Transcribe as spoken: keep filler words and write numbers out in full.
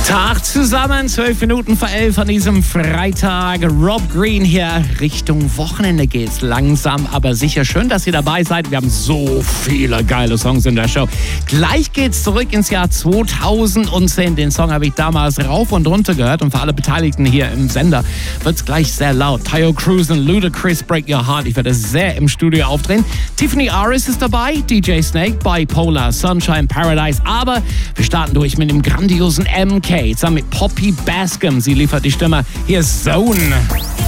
Tag zusammen, zwölf Minuten vor elf an diesem Freitag. Rob Green hier, Richtung Wochenende geht's langsam, aber sicher. Schön, dass ihr dabei seid. Wir haben so viele geile Songs in der Show. Gleich geht's zurück ins Jahr zweitausendzehn. Den Song habe ich damals rauf und runter gehört und für alle Beteiligten hier im Sender wird's gleich sehr laut. Taio Cruz und Ludacris, Break Your Heart. Ich werde sehr im Studio aufdrehen. Tiffany Aris ist dabei, D J Snake, Bipolar, Sunshine Paradise. Aber wir starten durch mit dem grandiosen M K. Zusammen mit Poppy Bascom. Sie liefert die Stimme. Hier ist Zone.